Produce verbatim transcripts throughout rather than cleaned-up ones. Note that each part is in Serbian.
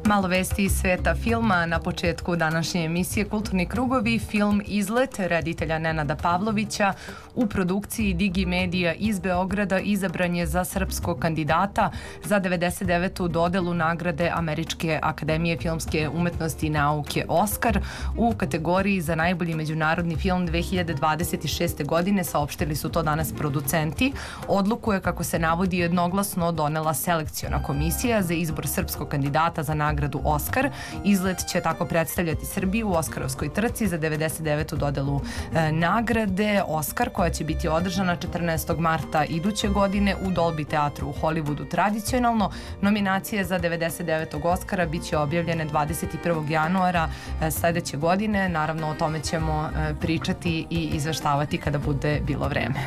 Malo vesti iz sveta filma. Na početku današnje emisije Kulturni krugovi, film Izlet reditelja Nenada Pavlovića u produkciji Digimedija iz Beograda izabran je za srpskog kandidata za devedeset devetu dodelu nagrade Američke akademije filmske umetnosti i nauke Oskar u kategoriji za najbolji međunarodni film dve hiljade dvadeset šeste. godine, saopštili su to danas producenti. Odluku je, kako se navodi, jednoglasno donela selekciona komisija za izbor srpskog kandidata za nagradu Oskar. Izlet će tako predstavljati Srbiju u Oskarovskoj trci za devedeset devetu dodelu e, nagrade Oskar, koja će biti održana četrnaestog marta iduće godine u Dolby teatru u Hollywoodu tradicionalno. Nominacije za devedeset devetog Oskara biće objavljene dvadeset prvog januara e, sledeće godine. Naravno, o tome ćemo e, pričati i izveštavati kada bude bilo vreme.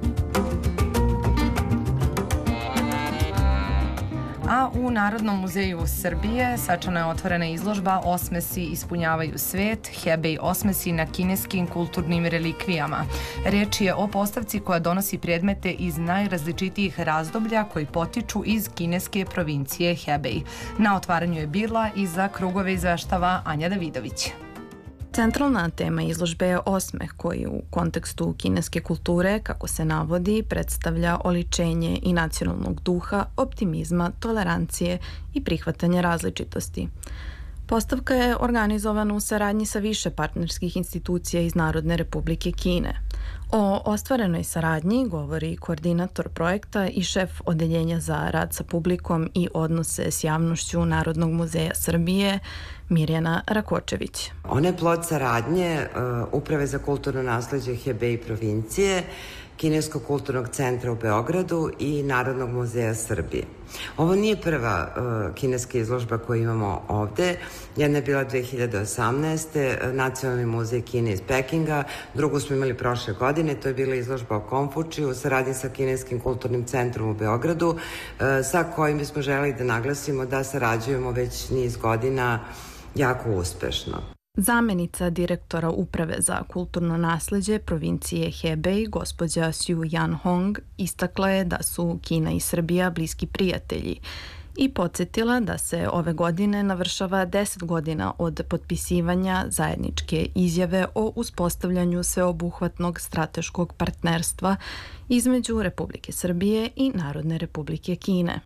A u Narodnom muzeju Srbije svečano je otvorena izložba Osmesi ispunjavaju svet, Hebej osmesi na kineskim kulturnim relikvijama. Reč je o postavci koja donosi predmete iz najrazličitijih razdoblja koji potiču iz kineske provincije Hebej. Na otvaranju je bila i za krugove izveštava Anja Davidović. Centralna tema izložbe je osmeh koji u kontekstu kineske kulture, kako se navodi, predstavlja oličenje i nacionalnog duha, optimizma, tolerancije i prihvatanja različitosti. Postavka je organizovana u saradnji sa više partnerskih institucija iz Narodne Republike Kine. O ostvarenoj saradnji govori koordinator projekta i šef odeljenja za rad sa publikom i odnose s javnošću Narodnog muzeja Srbije, Mirjana Rakočević. Ona je plod saradnje uh, Uprave za kulturno nasleđe Hebej provincije, Kineskog kulturnog centra u Beogradu i Narodnog muzeja Srbije. Ovo nije prva uh, kineska izložba koju imamo ovde. Jedna je bila dve hiljade osamnaeste. Nacionalni muzej Kine iz Pekinga. Drugu smo imali prošle godine. To je bila izložba o Konfučiju u saradnji sa Kineskim kulturnim centrom u Beogradu, uh, sa kojim bismo želeli da naglasimo da sarađujemo već niz godina jako uspešno. Zamenica direktora Uprave za kulturno nasleđe provincije Hebej, gospođa Xu Yanhong, istakla je da su Kina i Srbija bliski prijatelji i podsjetila da se ove godine navršava deset godina od potpisivanja zajedničke izjave o uspostavljanju sveobuhvatnog strateškog partnerstva između Republike Srbije i Narodne Republike Kine.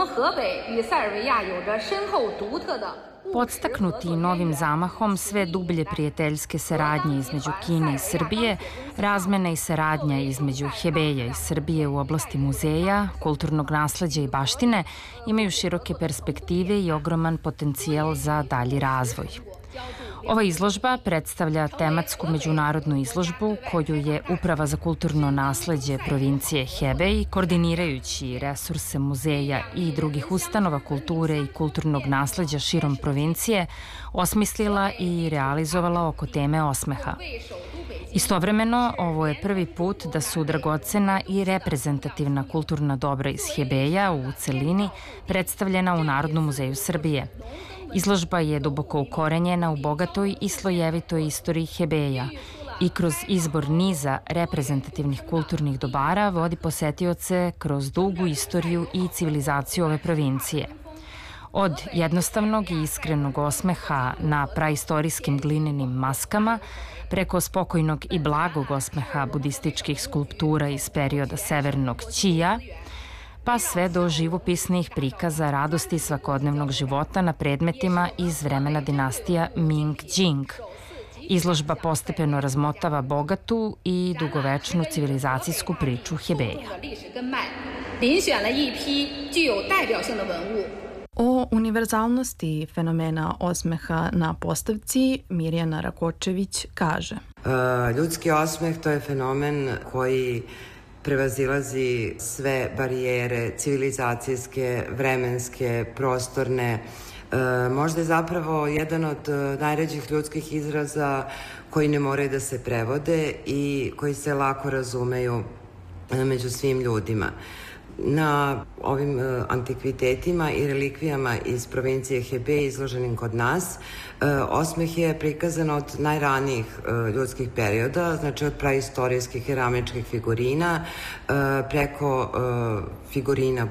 Podstaknuti novim zamahom sve dublje prijateljske saradnje između Kine i Srbije, razmena i saradnja između Hebeja i Srbije u oblasti muzeja, kulturnog nasleđa i baštine imaju široke perspektive i ogroman potencijal za dalji razvoj. Ova izložba predstavlja tematsku međunarodnu izložbu koju je Uprava za kulturno nasleđe provincije Hebej, koordinirajući resurse muzeja i drugih ustanova kulture i kulturnog nasleđa širom provincije, osmislila i realizovala oko teme osmeha. Istovremeno, ovo je prvi put da su dragocena i reprezentativna kulturna dobra iz Hebeja u celini predstavljena u Narodnom muzeju Srbije. Izložba je duboko ukorenjena u bogatoj i slojevitoj istoriji Hebeja i kroz izbor niza reprezentativnih kulturnih dobara vodi posetioce kroz dugu istoriju i civilizaciju ove provincije. Od jednostavnog i iskrenog osmeha na praistorijskim glinenim maskama, preko spokojnog i blagog osmeha budističkih skulptura iz perioda severnog Ćija, pa sve do živopisnih prikaza radosti svakodnevnog života na predmetima iz vremena dinastija Ming-Jing. Izložba postepeno razmotava bogatu i dugovečnu civilizacijsku priču Hebeja. O univerzalnosti fenomena osmeha na postavci Mirjana Rakočević kaže: Ljudski osmeh to je fenomen koji prevazilazi sve barijere civilizacijske, vremenske, prostorne. E, možda je zapravo jedan od najređih ljudskih izraza koji ne moraju da se prevode i koji se lako razumeju među svim ljudima. Na ovim e, antikvitetima i relikvijama iz provincije Hebej izloženim kod nas, e, osmeh je prikazan od najranijih e, ljudskih perioda, znači od praistorijskih keramičkih figurina e, preko e, figurina